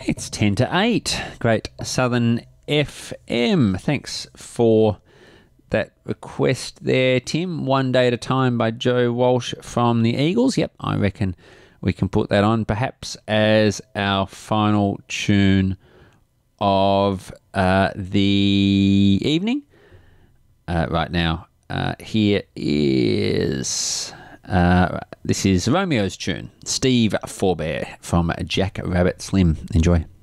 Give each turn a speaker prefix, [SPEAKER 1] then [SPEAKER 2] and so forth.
[SPEAKER 1] It's 10 to 8. Great Southern FM. Thanks for that request there, Tim. One Day at a Time by Joe Walsh from the Eagles. Yep, I reckon we can put that on perhaps as our final tune of the evening. Right now, here is... this is Romeo's tune, Steve Forbear from Jack Rabbit Slim. Enjoy.